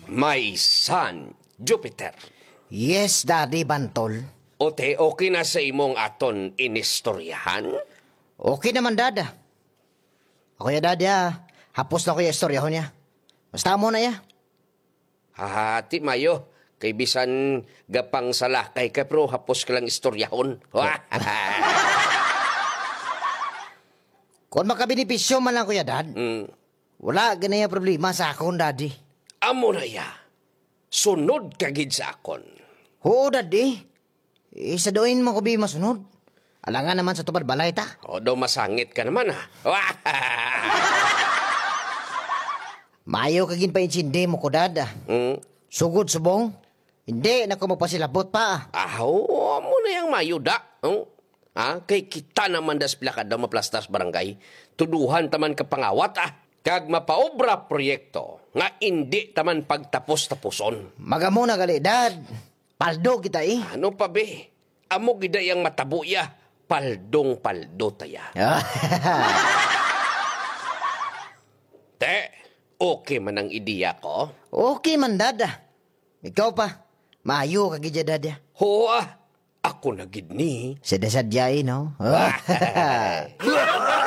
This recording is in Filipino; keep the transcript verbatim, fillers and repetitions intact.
My son, Jupiter. Yes, Daddy Bantol. O te, okay na sa imong aton inistoryahan? Okay naman, Dada. Ako ya, Dada. Hapos na ko yung istorya ko niya. Basta mo na ya. Hahati mayo. Kay bisan gapang salakay ka pero hapos ka lang istoryahon. Kung makabinipisyo man lang, Kuya Dad, mm. wala ganaya problema sa akon, Daddy. Amo na ya. Sunod kagid sa akon. Oo, Daddy. Isa doin mo ko bi masunod. Alangan naman sa tupad balay ta. O daw masangit ka naman ha. Mayo kagin pa insindi mo ko, Dada. mm. Sugod subong. Hindi na ko magpasilabot pa. Ah, oo, amo na yung mayuda. Oh. Ah, kay kita naman das plakada maplastas barangay. Tuduhan taman ka pangawat ah. Kag mapaobra proyekto nga hindi taman pagtapos-tapuson. Magamo na gali, Dad. Paldo kita eh. Ano pa be? Amo gida yang matabuya. Paldong paldo taya. Te, okay man ang ideya ko? Okay man, Dada. Ikaw pa. Mayo kagidya, Dada. Hoa, ako na gid ni. Sadya-sadya eh, no?